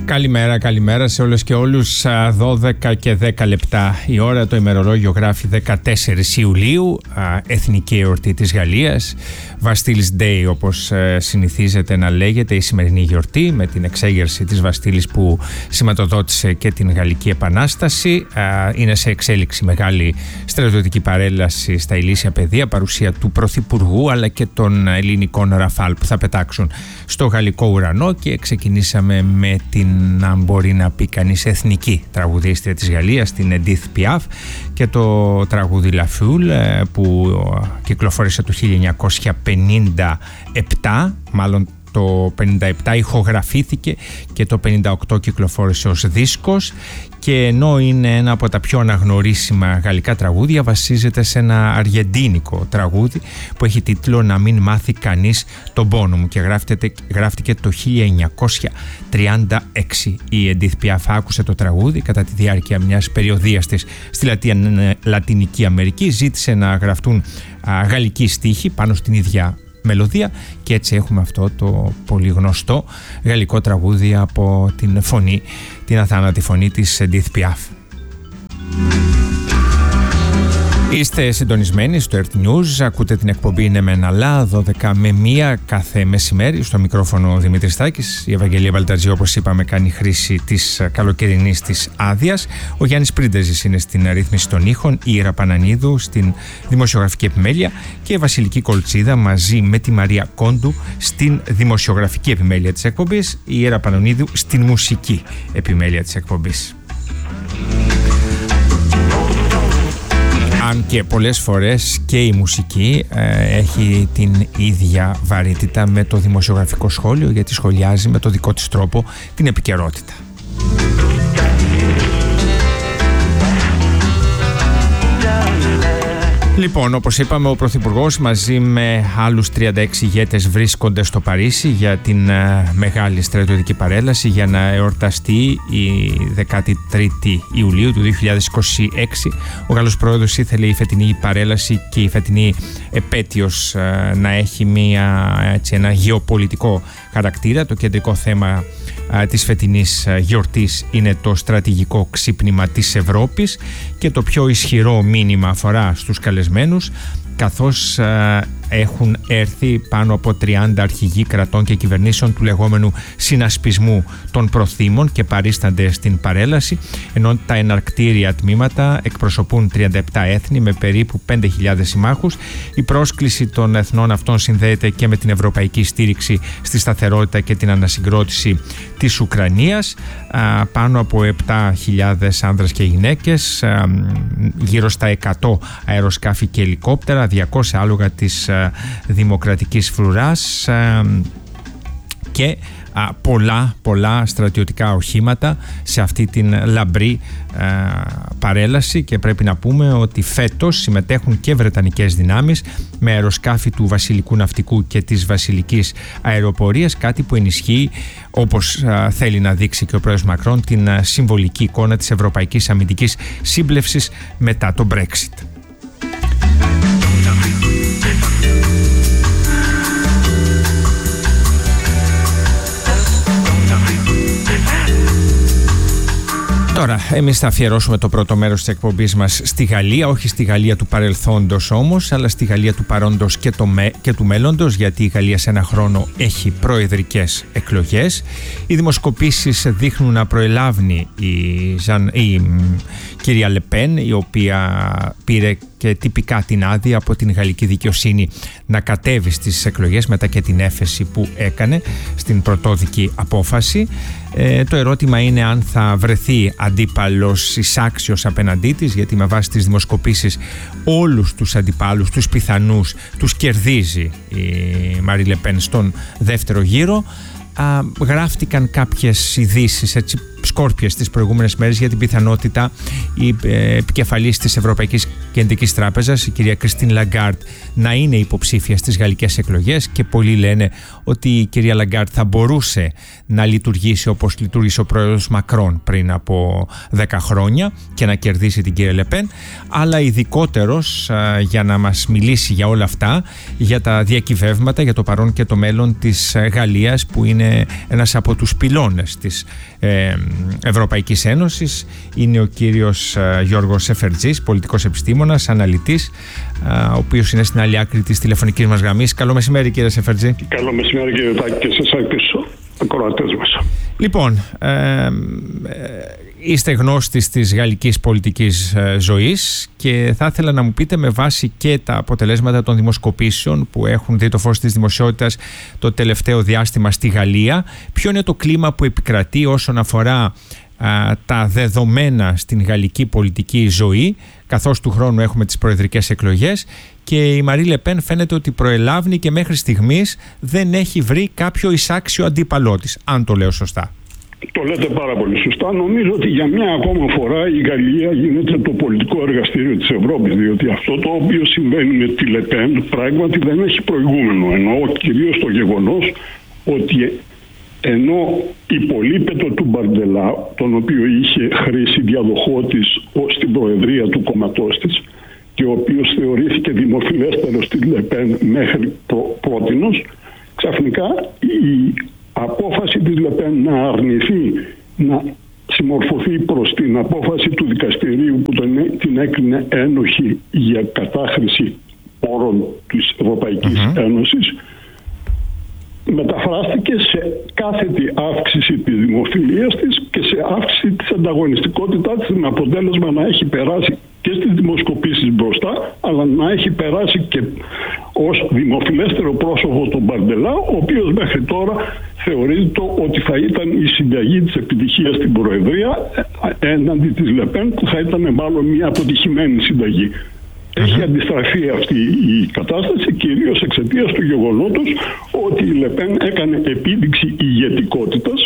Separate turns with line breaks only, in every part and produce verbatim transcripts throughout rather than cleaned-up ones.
Καλημέρα, καλημέρα σε όλες και όλους. δώδεκα και δέκα λεπτά η ώρα, το ημερολόγιο γράφει δεκατέσσερις Ιουλίου, εθνική εορτή της Γαλλίας, Bastille's Day όπως συνηθίζεται να λέγεται η σημερινή γιορτή, με την εξέγερση της Βαστίλης που σηματοδότησε και την Γαλλική Επανάσταση. Είναι σε εξέλιξη μεγάλη στρατιωτική παρέλαση στα Ηλίσια Πεδία, παρουσία του Πρωθυπουργού αλλά και των ελληνικών Ραφάλ που θα πετάξουν στο γαλλικό ουρανό, και ξεκινήσαμε με την, αν μπορεί να πει κανείς, εθνική τραγουδίστρια της Γαλλίας, την Edith Piaf, και το τραγούδι La Foule που κυκλοφόρησε το χίλια εννιακόσια πενήντα επτά, μάλλον το πενήντα επτά ηχογραφήθηκε και το πενήντα οκτώ κυκλοφόρησε ως δίσκος, και ενώ είναι ένα από τα πιο αναγνωρίσιμα γαλλικά τραγούδια, βασίζεται σε ένα αργεντίνικο τραγούδι που έχει τίτλο «Να μην μάθει κανείς τον πόνο μου» και γράφτηκε το χίλια εννιακόσια τριάντα έξι. Η Edith Piaf άκουσε το τραγούδι κατά τη διάρκεια μιας περιοδίας της στη Λατινική Αμερική, ζήτησε να γραφτούν α, γαλλικοί στίχοι πάνω στην ίδια μελωδία, και έτσι έχουμε αυτό το πολύ γνωστό γαλλικό τραγούδι από την φωνή, την αθάνατη φωνή της Edith Piaf. Είστε συντονισμένοι στο Earth News, ακούτε την εκπομπή «Είναι μεν αλλά» δώδεκα με μία κάθε μεσημέρι. Στο μικρόφωνο Δημήτρης Στάκης. Η Ευαγγελία Μπαλτατζή, όπως είπαμε, κάνει χρήση της καλοκαιρινής της άδειας. Ο Γιάννης Πρίντεζης είναι στην ρύθμιση των ήχων, η Ήρα Πανανίδου στην δημοσιογραφική επιμέλεια και η Βασιλική Κολτσίδα μαζί με τη Μαρία Κόντου στην δημοσιογραφική επιμέλεια της εκπομπής, η Ήρα Πανανίδου στην μουσική επιμέλεια της εκπομπής. Αν και πολλές φορές και η μουσική ε, έχει την ίδια βαρύτητα με το δημοσιογραφικό σχόλιο, γιατί σχολιάζει με το δικό της τρόπο την επικαιρότητα. Λοιπόν, όπως είπαμε, ο Πρωθυπουργός μαζί με άλλους τριάντα έξι ηγέτες βρίσκονται στο Παρίσι για την uh, μεγάλη στρατιωτική παρέλαση, για να εορταστεί η δεκατή τρίτη Ιουλίου του δύο χιλιάδες είκοσι έξι. Ο Γάλλος Πρόεδρος ήθελε η φετινή παρέλαση και η φετινή επέτειος uh, να έχει μια, έτσι, ένα γεωπολιτικό χαρακτήρα. Το κεντρικό θέμα uh, της φετινής uh, γιορτής είναι το στρατηγικό ξύπνημα της Ευρώπης, και το πιο ισχυρό μήνυμα αφορά στους καλεσμένους, καθώς α, έχουν έρθει πάνω από τριάντα αρχηγοί κρατών και κυβερνήσεων του λεγόμενου συνασπισμού των προθήμων και παρίστανται στην παρέλαση, ενώ τα εναρκτήρια τμήματα εκπροσωπούν τριάντα επτά έθνη με περίπου πέντε χιλιάδες συμμάχους. Η πρόσκληση των εθνών αυτών συνδέεται και με την ευρωπαϊκή στήριξη στη σταθερότητα και την ανασυγκρότηση της Ουκρανίας. Α, πάνω από επτά χιλιάδες άνδρες και γυναίκες, α, γύρω στα εκατό αεροσκάφη και ελικόπτερα, διακόσια άλογα της α, δημοκρατικής φρουράς α, και α, πολλά πολλά στρατιωτικά οχήματα σε αυτή την λαμπρή α, παρέλαση. Και πρέπει να πούμε ότι φέτος συμμετέχουν και βρετανικές δυνάμεις με αεροσκάφη του Βασιλικού Ναυτικού και της Βασιλικής Αεροπορίας, κάτι που ενισχύει, όπως α, θέλει να δείξει και ο πρόεδρος Μακρόν, την α, συμβολική εικόνα της ευρωπαϊκής αμυντικής σύμπλευσης μετά το Brexit. Τώρα, εμείς θα αφιερώσουμε το πρώτο μέρος της εκπομπής μας στη Γαλλία, όχι στη Γαλλία του παρελθόντος όμως, αλλά στη Γαλλία του παρόντος και, το με, και του μέλλοντος, γιατί η Γαλλία σε ένα χρόνο έχει προεδρικές εκλογές. Οι δημοσκοπήσεις δείχνουν να προελάβει η, Ζαν, η κυρία Λεπέν, η οποία πήρε και τυπικά την άδεια από την γαλλική δικαιοσύνη να κατέβει στις εκλογές μετά και την έφεση που έκανε στην πρωτόδικη απόφαση. Ε, το ερώτημα είναι αν θα βρεθεί αντίπαλος εισάξιος απέναντί της, γιατί με βάση τις δημοσκοπήσεις όλους τους αντιπάλους, τους πιθανούς, τους κερδίζει η Μαρί Λεπέν στον δεύτερο γύρο. Α, γράφτηκαν κάποιες ειδήσεις έτσι σκόρπιες τις προηγούμενες μέρες για την πιθανότητα η επικεφαλής της Ευρωπαϊκής Κεντρικής Τράπεζας, η κυρία Κριστίν Λαγκάρντ, να είναι υποψήφια στις γαλλικές εκλογές, και πολλοί λένε ότι η κυρία Λαγκάρντ θα μπορούσε να λειτουργήσει όπως λειτουργήσε ο πρόεδρος Μακρόν πριν από δέκα χρόνια και να κερδίσει την κυρία Λεπέν. Αλλά ειδικότερος για να μας μιλήσει για όλα αυτά, για τα διακυβεύματα, για το παρόν και το μέλλον της Γαλλίας, που είναι ένας από τους πυλώνες της ε, Ευρωπαϊκής Ένωσης, είναι ο κύριος ε, Γιώργος Σεφερτζής, πολιτικός επιστήμονας, αναλυτής, ε, ο οποίος είναι στην άλλη άκρη της τηλεφωνικής μας γραμμής. Καλό μεσημέρι, κύριε Σεφερτζή.
Καλό μεσημέρι, κύριε Τάκη, και σε εσάς και στους ακροατές μας.
Λοιπόν, ε, ε, είστε γνώστης της γαλλικής πολιτικής ε, ζωής, και θα ήθελα να μου πείτε, με βάση και τα αποτελέσματα των δημοσκοπήσεων που έχουν δει το φως της δημοσιότητας το τελευταίο διάστημα στη Γαλλία, ποιο είναι το κλίμα που επικρατεί όσον αφορά α, τα δεδομένα στην γαλλική πολιτική ζωή, καθώς του χρόνου έχουμε τις προεδρικές εκλογές, και η Μαρί Λεπέν φαίνεται ότι προελάβνει και μέχρι στιγμής δεν έχει βρει κάποιο εισάξιο αντίπαλό της, αν το λέω σωστά.
Το λέτε πάρα πολύ σωστά. Νομίζω ότι για μια ακόμα φορά η Γαλλία γίνεται το πολιτικό εργαστήριο της Ευρώπης, διότι αυτό το οποίο συμβαίνει με τη Λεπέν πράγματι δεν έχει προηγούμενο. Εννοώ κυρίως το γεγονός ότι ενώ υπολείπεται του Μπαρντελά, τον οποίο είχε χρήσει διαδοχό της ως την προεδρία του κόμματός της και ο οποίος θεωρήθηκε δημοφιλέστερος στη Λεπέν μέχρι προ, πρότινος, ξαφνικά η απόφαση της Λεπέν να αρνηθεί να συμμορφωθεί προς την απόφαση του δικαστηρίου που τον, την έκρινε ένοχη για κατάχρηση όρων της Ευρωπαϊκής mm-hmm. Ένωσης, μεταφράστηκε σε κάθετη αύξηση της δημοφιλίας της και σε αύξηση της ανταγωνιστικότητάς της, με αποτέλεσμα να έχει περάσει και στις δημοσκοπήσεις μπροστά, αλλά να έχει περάσει και ως δημοφιλέστερο πρόσωπο τον Μπαρντελά, ο οποίος μέχρι τώρα θεωρείται ότι θα ήταν η συνταγή της επιτυχίας στην Προεδρία έναντι της Λεπέν, που θα ήταν μάλλον μια αποτυχημένη συνταγή. Έχει αντιστραφεί αυτή η κατάσταση, κυρίως εξαιτίας του γεγονότος ότι η Λεπέν έκανε επίδειξη ηγετικότητας,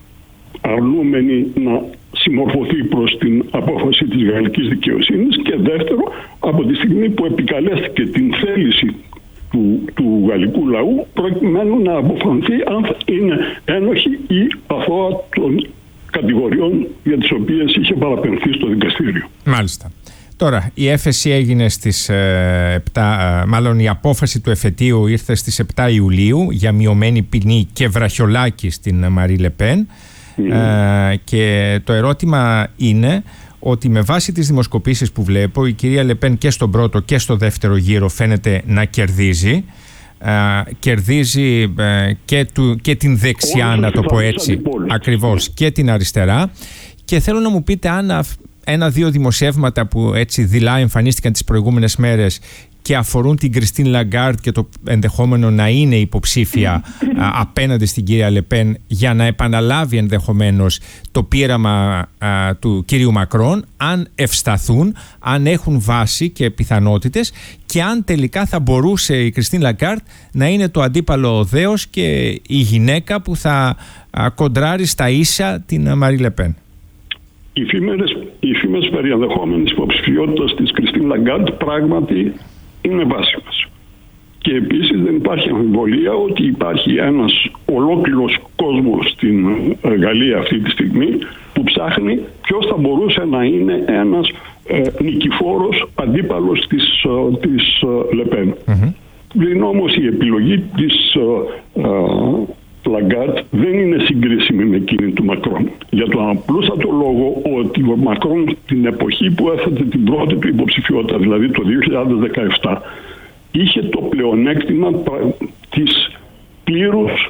αρνούμενη να συμμορφωθεί προς την απόφαση της γαλλικής δικαιοσύνης, και δεύτερο, από τη στιγμή που επικαλέστηκε την θέληση του, του γαλλικού λαού προκειμένου να αποφανθεί αν είναι ένοχη ή αθώα των κατηγοριών για τις οποίες είχε παραπεμφθεί στο δικαστήριο.
Μάλιστα. Τώρα, η έφεση έγινε στις ε, επτά, ε, μάλλον η απόφαση του εφετείου ήρθε στις επτά Ιουλίου για μειωμένη ποινή και βραχιολάκι στην Μαρί Λεπέν. Mm. Ε, και το ερώτημα είναι ότι με βάση τις δημοσκοπήσεις που βλέπω, η κυρία Λεπέν και στον πρώτο και στο δεύτερο γύρο φαίνεται να κερδίζει. Ε, κερδίζει ε, και, του, και την δεξιά, Όλες να το πω έτσι, ακριβώς, και την αριστερά. Και θέλω να μου πείτε αν ένα-δύο δημοσιεύματα που έτσι δειλά εμφανίστηκαν τις προηγούμενες μέρες και αφορούν την Κριστίν Λαγκάρντ και το ενδεχόμενο να είναι υποψήφια α, απέναντι στην κυρία Λεπέν για να επαναλάβει ενδεχομένως το πείραμα α, του κυρίου Μακρόν, αν ευσταθούν, αν έχουν βάση και πιθανότητες, και αν τελικά θα μπορούσε η Κριστίν Λαγκάρντ να είναι το αντίπαλο δέος και η γυναίκα που θα α, κοντράρει στα ίσα την Μαρί Λεπέν.
Οι φήμες, οι φήμες περί ενδεχόμενης υποψηφιότητας της Κριστίν Λαγκάρντ πράγματι είναι βάσιμες. Και επίσης δεν υπάρχει αμφιβολία ότι υπάρχει ένας ολόκληρος κόσμος στην Γαλλία αυτή τη στιγμή που ψάχνει ποιος θα μπορούσε να είναι ένας ε, νικηφόρος αντίπαλος της, ε, της ε, Λεπέν. Mm-hmm. Πλην όμως η επιλογή της ε, ε, Λαγκάρντ δεν είναι συγκρίσιμη με εκείνη του Μακρόν. Για τον απλούστατο λόγο ότι ο Μακρόν την εποχή που έθετε την πρώτη του υποψηφιότητα, δηλαδή το δύο χιλιάδες δεκαεπτά, είχε το πλεονέκτημα της πλήρους,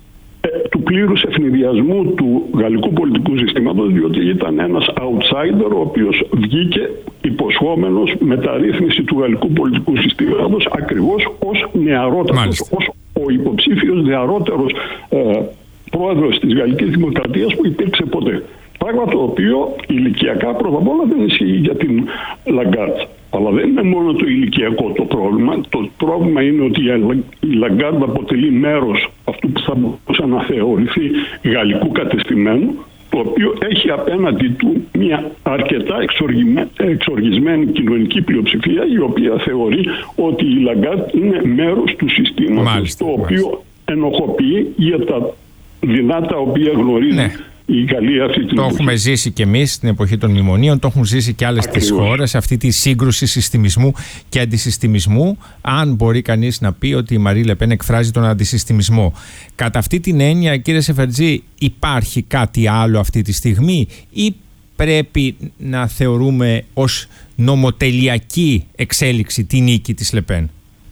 του πλήρους ευνηδιασμού του γαλλικού πολιτικού συστήματος, διότι ήταν ένας outsider ο οποίος βγήκε υποσχόμενος μεταρρύθμιση του γαλλικού πολιτικού συστήματος ακριβώς ως νεαρότατος, ως ο υποψήφιος νεαρότερος ε, πρόεδρος της Γαλλικής Δημοκρατίας που υπήρξε ποτέ. Πράγμα το οποίο ηλικιακά πρώτα απ' όλα δεν ισχύει για την Λαγκάρντ. Αλλά δεν είναι μόνο το ηλικιακό το πρόβλημα. Το πρόβλημα είναι ότι η Λαγκάρντ αποτελεί μέρος αυτού που θα μπορούσε να θεωρηθεί γαλλικού κατεστημένου, το οποίο έχει απέναντι του μια αρκετά εξοργισμένη κοινωνική πλειοψηφία, η οποία θεωρεί ότι η Λαγκάρντ είναι μέρος του συστήματος, μάλιστα, το οποίο μάλιστα. ενοχοποιεί για τα δεινά τα οποία γνωρίζει. Ναι. Η Γαλλία αυτή την
το εποχή. Έχουμε ζήσει και εμείς στην εποχή των μνημονίων, το έχουν ζήσει και άλλες τις χώρες, αυτή τη σύγκρουση συστημισμού και αντισυστημισμού, αν μπορεί κανείς να πει ότι η Μαρί Λεπέν εκφράζει τον αντισυστημισμό. Κατά αυτή την έννοια, κύριε Σεφερτζή, υπάρχει κάτι άλλο αυτή τη στιγμή ή πρέπει να θεωρούμε ως νομοτελειακή εξέλιξη τη νίκη της Λεπέν?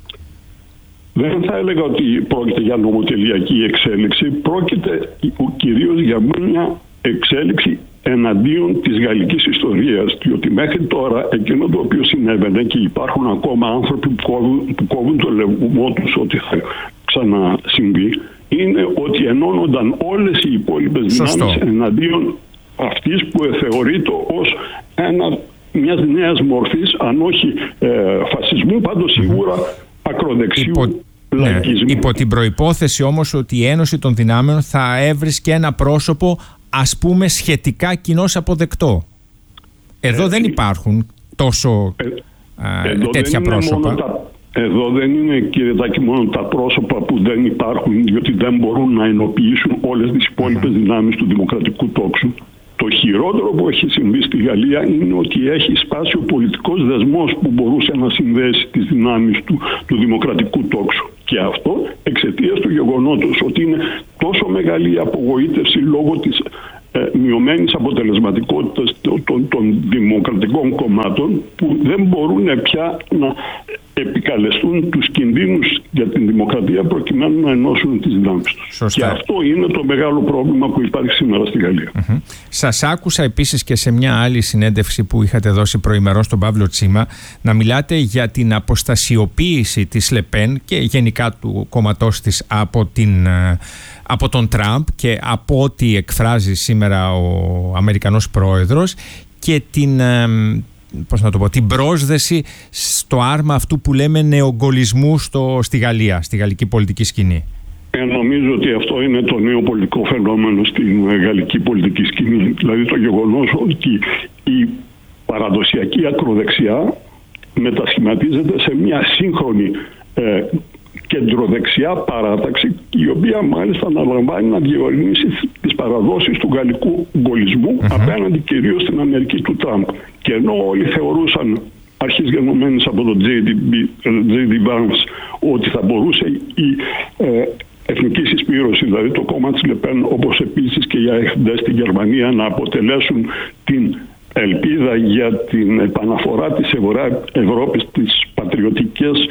Δεν θα έλεγα ότι πρόκειται για νομοτελειακή εξέλιξη, πρόκειται κυρίως για μια εξέλιξη εναντίον της γαλλικής ιστορίας, διότι μέχρι τώρα εκείνο το οποίο συνέβαινε, και υπάρχουν ακόμα άνθρωποι που κόβουν, που κόβουν το λαιμό τους ότι θα ξανασυμβεί, είναι ότι ενώνονταν όλες οι υπόλοιπες δυνάμεις εναντίον αυτής που θεωρείται ως ένα, μιας νέας μορφής, αν όχι ε, φασισμού, πάντως σίγουρα ακροδεξιού υπό, λαϊκισμού.
Ναι, υπό την προϋπόθεση όμως ότι η Ένωση των Δυνάμεων θα έβρισκε ένα πρόσωπο, ας πούμε, σχετικά κοινώς αποδεκτό. Εδώ ε, δεν υπάρχουν τόσο ε, ε, τέτοια πρόσωπα.
Τα, εδώ δεν είναι, κύριε Τάκη, μόνο τα πρόσωπα που δεν υπάρχουν, διότι δεν μπορούν να ενοποιήσουν όλες τις υπόλοιπες mm-hmm. δυνάμεις του δημοκρατικού τόξου. Το χειρότερο που έχει συμβεί στη Γαλλία είναι ότι έχει σπάσει ο πολιτικός δεσμός που μπορούσε να συνδέσει τις δυνάμεις του, του δημοκρατικού τόξου. Και αυτό εξαιτίας του γεγονότος ότι είναι τόσο μεγάλη η απογοήτευση λόγω της ε, μειωμένης αποτελεσματικότητας των, των, των δημοκρατικών κομμάτων, που δεν μπορούν πια να επικαλεστούν τους κινδύνους για την δημοκρατία προκειμένου να ενώσουν τις δυνάμεις τους.
Σωστά.
Και αυτό είναι το μεγάλο πρόβλημα που υπάρχει σήμερα στη Γαλλία.
Mm-hmm. Σας άκουσα επίσης και σε μια άλλη συνέντευξη που είχατε δώσει προημερώς στον Παύλο Τσίμα να μιλάτε για την αποστασιοποίηση της Λεπέν και γενικά του κόμματός της από, την, από τον Τραμπ και από ό,τι εκφράζει σήμερα ο Αμερικανός πρόεδρος και την... πώς να το πω, την πρόσδεση στο άρμα αυτού που λέμε νεογκολισμού στο, στη Γαλλία, στη γαλλική πολιτική σκηνή.
Ε, νομίζω ότι αυτό είναι το νέο πολιτικό φαινόμενο στην γαλλική πολιτική σκηνή. Δηλαδή το γεγονός ότι η παραδοσιακή ακροδεξιά μετασχηματίζεται σε μια σύγχρονη ε, κεντροδεξιά παράταξη, η οποία μάλιστα αναλαμβάνει να διευρυνήσει τις παραδόσεις του γαλλικού γκολισμού mm-hmm. απέναντι κυρίως στην Αμερική του Τραμπ. Και ενώ όλοι θεωρούσαν αρχής γενομένης από τον τζέι ντι Vance ότι θα μπορούσε η ε, εθνική συσπήρωση, δηλαδή το κόμμα της Λεπέν, όπως επίσης και οι ΑΕΦ στη Γερμανία, να αποτελέσουν την ελπίδα για την επαναφορά της Ευρώπης στις πατριωτικές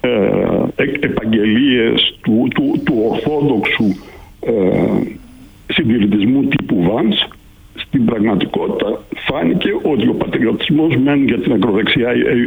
ε, επαγγελίες του, του, του ορθόδοξου ε, συντηρητισμού τύπου Vance, στην πραγματικότητα φάνηκε ότι ο πατριωτισμός μεν για την ακροδεξιά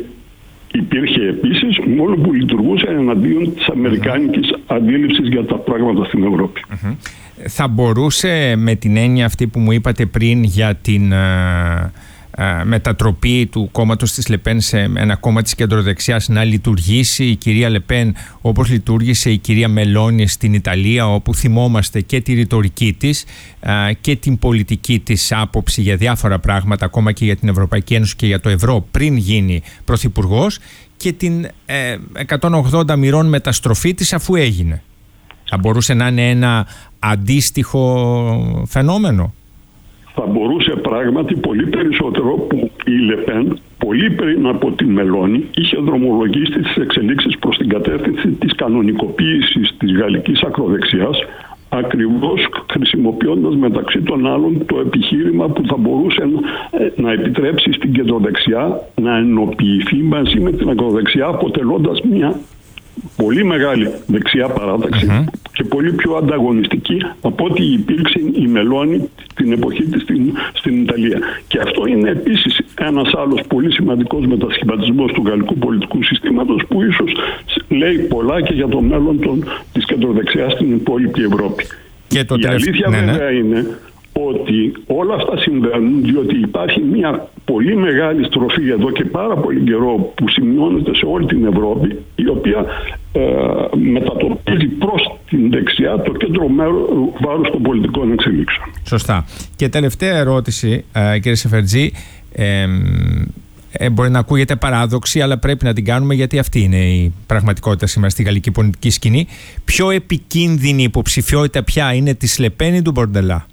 υπήρχε επίσης, μόνο που λειτουργούσε εναντίον της αμερικάνικης mm-hmm. αντίληψης για τα πράγματα στην Ευρώπη.
Mm-hmm. Θα μπορούσε, με την έννοια αυτή που μου είπατε πριν για την uh, uh, μετατροπή του κόμματος της Λεπέν σε ένα κόμμα της κεντροδεξιάς, να λειτουργήσει η κυρία Λεπέν όπως λειτουργήσε η κυρία Μελόνι στην Ιταλία, όπου θυμόμαστε και τη ρητορική της uh, και την πολιτική της άποψη για διάφορα πράγματα, ακόμα και για την Ευρωπαϊκή Ένωση και για το ευρώ πριν γίνει πρωθυπουργός, και την ε, εκατόν ογδόντα μοιρών μεταστροφή της αφού έγινε? Θα μπορούσε να είναι ένα αντίστοιχο φαινόμενο?
Θα μπορούσε πράγματι, πολύ περισσότερο που η Λεπέν πολύ πριν από τη Μελόνι είχε δρομολογήσει τις εξελίξεις προς την κατεύθυνση της κανονικοποίησης της γαλλικής ακροδεξιάς, ακριβώς χρησιμοποιώντας μεταξύ των άλλων το επιχείρημα που θα μπορούσε να επιτρέψει στην κεντροδεξιά να ενοποιηθεί μαζί με την ακροδεξιά, αποτελώντας μια πολύ μεγάλη δεξιά παράταξη uh-huh. και πολύ πιο ανταγωνιστική από ό,τι υπήρξε η Μελόνι την εποχή της στην, στην Ιταλία. Και αυτό είναι επίσης ένας άλλος πολύ σημαντικός μετασχηματισμός του γαλλικού πολιτικού συστήματος, που ίσως λέει πολλά και για το μέλλον των, της κεντροδεξιάς στην υπόλοιπη Ευρώπη.
Και το
η
τελευταίο...
αλήθεια
ναι,
βέβαια ναι. είναι ότι όλα αυτά συμβαίνουν διότι υπάρχει μια πολύ μεγάλη στροφή εδώ και πάρα πολύ καιρό που σημειώνεται σε όλη την Ευρώπη, η οποία μετατοπίζει προς την δεξιά το κέντρο βάρους των πολιτικών εξελίξεων.
Σωστά. Και τελευταία ερώτηση, κύριε Σεφερτζή, ε, ε, μπορεί να ακούγεται παράδοξη, αλλά πρέπει να την κάνουμε γιατί αυτή είναι η πραγματικότητα σήμερα στη γαλλική πολιτική σκηνή. Πιο επικίνδυνη υποψηφιότητα πια είναι της Λεπέν ή του Μπορντελά?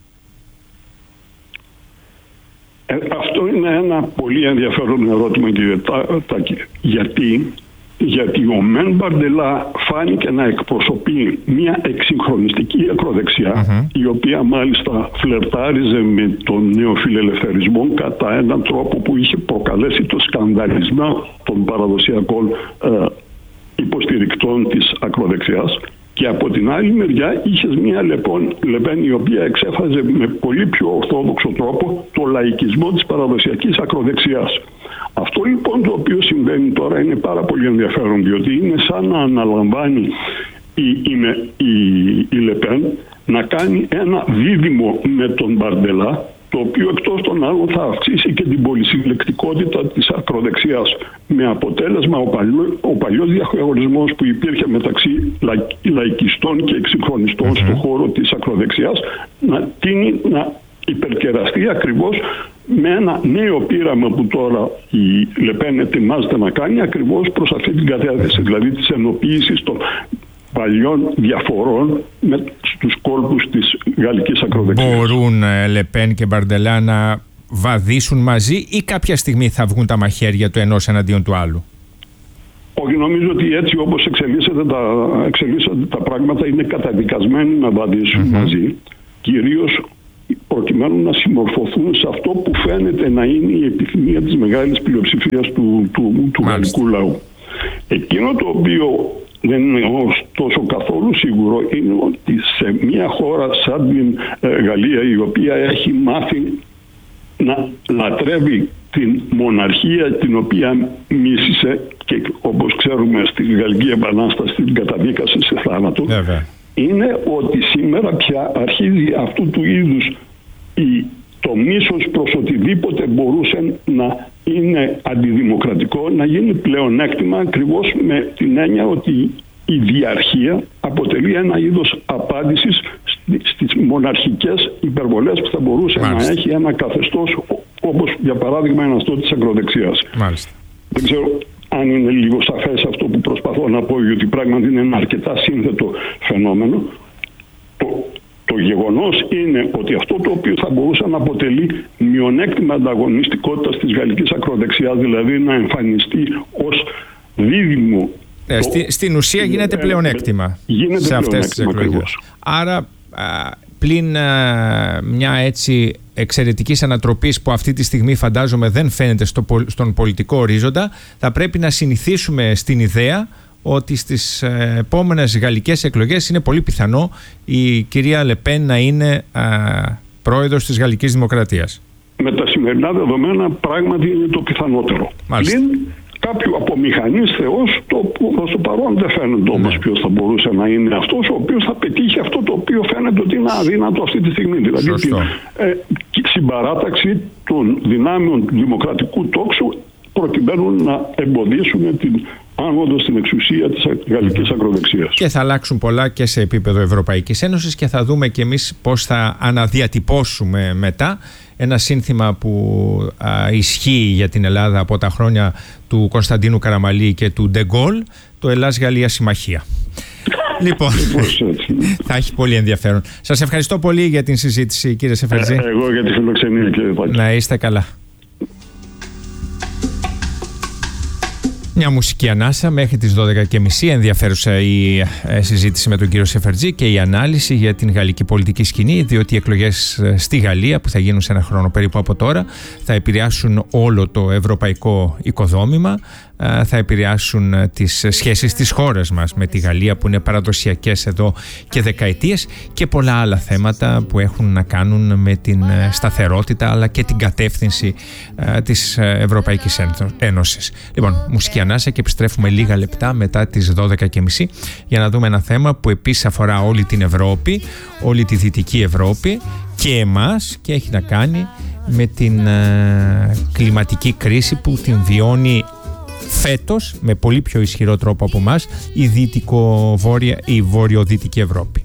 Ε, αυτό είναι ένα πολύ ενδιαφέρον ερώτημα, κύριε Τάκη. Γιατί, γιατί ο Μεν Μπαρντελά φάνηκε να εκπροσωπεί μια εξυγχρονιστική ακροδεξιά, mm-hmm. η οποία μάλιστα φλερτάριζε με τον νεοφιλελευθερισμό κατά έναν τρόπο που είχε προκαλέσει το σκανδαλισμό των παραδοσιακών ε, υποστηρικτών της ακροδεξιάς. Και από την άλλη μεριά είχες μια Λεπέν η οποία εξέφραζε με πολύ πιο ορθόδοξο τρόπο το λαϊκισμό της παραδοσιακής ακροδεξιάς. Αυτό λοιπόν το οποίο συμβαίνει τώρα είναι πάρα πολύ ενδιαφέρον, διότι είναι σαν να αναλαμβάνει η, η, η, η Λεπέν να κάνει ένα δίδυμο με τον Μπαρντελά, το οποίο εκτός των άλλων θα αυξήσει και την πολυσυλλεκτικότητα της ακροδεξιάς, με αποτέλεσμα ο, παλιό, ο παλιός διαχωρισμός που υπήρχε μεταξύ λα, λαϊκιστών και εξυγχρονιστών mm-hmm. στον χώρο της ακροδεξιάς να τείνει να υπερκεραστεί ακριβώς με ένα νέο πείραμα που τώρα η Λεπέν ετοιμάζεται να κάνει ακριβώς προς αυτή την κατεύθυνση, δηλαδή της ενοποίησης των παλιών διαφορών με στους κόλπους της γαλλικής ακροδεξιάς.
Μπορούν Λεπέν και Μπαρντελά να βαδίσουν μαζί ή κάποια στιγμή θα βγουν τα μαχαίρια του ενός εναντίον του άλλου?
Όχι, νομίζω ότι έτσι όπως εξελίσσονται τα, εξελίσσονται τα πράγματα είναι καταδικασμένοι να βαδίσουν mm-hmm. μαζί, κυρίως προκειμένου να συμμορφωθούν σε αυτό που φαίνεται να είναι η επιθυμία της μεγάλης πλειοψηφίας του, του, του γαλλικού λαού. Εκείνο το οποίο δεν είναι ωστόσο καθόλου σίγουρο είναι ότι σε μια χώρα σαν την ε, Γαλλία, η οποία έχει μάθει να λατρεύει την μοναρχία την οποία μίσησε και όπως ξέρουμε στη Γαλλική Επανάσταση την καταδίκασε σε θάνατο, Βέβαια. είναι ότι σήμερα πια αρχίζει αυτού του είδους η, το μίσος προς οτιδήποτε μπορούσε να είναι αντιδημοκρατικό να γίνει πλεονέκτημα, ακριβώς με την έννοια ότι η διαρχία αποτελεί ένα είδος απάντησης στις μοναρχικές υπερβολές που θα μπορούσε Μάλιστα. να έχει ένα καθεστώς όπως για παράδειγμα είναι αυτό της ακροδεξιάς.
Μάλιστα.
Δεν ξέρω αν είναι λίγο σαφές αυτό που προσπαθώ να πω, γιατί πράγματι είναι ένα αρκετά σύνθετο φαινόμενο. Το, το γεγονός είναι ότι αυτό το οποίο θα μπορούσε να αποτελεί μειονέκτημα ανταγωνιστικότητας της γαλλικής ακροδεξιάς, δηλαδή να εμφανιστεί ως δίδυμο.
Ε, το, στη, στην ουσία γίνεται πλεονέκτημα
γίνεται
σε αυτές τις εκλογές. Άρα α, πλην α, μια έτσι εξαιρετικής ανατροπής που αυτή τη στιγμή φαντάζομαι δεν φαίνεται στο, στον πολιτικό ορίζοντα, θα πρέπει να συνηθίσουμε στην ιδέα ότι στις επόμενες γαλλικές εκλογές είναι πολύ πιθανό η κυρία Λεπέν να είναι α, πρόεδρος της Γαλλικής Δημοκρατίας.
Με τα σημερινά δεδομένα πράγματι είναι το πιθανότερο. Πλην κάποιου απομηχανής θεός, το που προς το παρόν δεν φαίνεται όμως ναι. ποιος θα μπορούσε να είναι αυτός ο οποίος θα πετύχει αυτό το οποίο φαίνεται ότι είναι αδύνατο αυτή τη στιγμή. Δηλαδή την ε, συμπαράταξη των δυνάμεων του δημοκρατικού τόξου προκειμένου να εμποδίσουν την άνοδο στην εξουσία της γαλλικής ακροδεξιάς.
Και θα αλλάξουν πολλά και σε επίπεδο Ευρωπαϊκής Ένωσης και θα δούμε και εμείς πώς θα αναδιατυπώσουμε μετά ένα σύνθημα που α, ισχύει για την Ελλάδα από τα χρόνια του Κωνσταντίνου Καραμαλή και του Ντεγκόλ, το Ελλάς-Γαλλία Συμμαχία. Λοιπόν, θα έχει πολύ ενδιαφέρον. Σας ευχαριστώ πολύ για την συζήτηση, κύριε Σεφερτζή.
Ε, εγώ για τη φιλοξενία, κύριε Πάκη.
Να είστε καλά. Μια μουσική ανάσα μέχρι τις δώδεκα και μισή. Ενδιαφέρουσα η ε, συζήτηση με τον κύριο Σεφερτζή και η ανάλυση για την γαλλική πολιτική σκηνή, διότι οι εκλογές ε, στη Γαλλία που θα γίνουν σε ένα χρόνο περίπου από τώρα θα επηρεάσουν όλο το ευρωπαϊκό οικοδόμημα, ε, θα επηρεάσουν ε, τις σχέσεις της χώρας μας με τη Γαλλία που είναι παραδοσιακές εδώ και δεκαετίες και πολλά άλλα θέματα που έχουν να κάνουν με την ε, σταθερότητα αλλά και την κατεύθυνση ε, της Ευρωπαϊκής Ένωσης. Λοιπόν, μουσική ανάσα και επιστρέφουμε λίγα λεπτά μετά τις δώδεκα και μισή για να δούμε ένα θέμα που επίσης αφορά όλη την Ευρώπη, όλη τη Δυτική Ευρώπη και εμάς και έχει να κάνει με την ε, κλιματική κρίση που την βιώνει φέτος με πολύ πιο ισχυρό τρόπο από εμάς η, η βορειοδυτική Ευρώπη.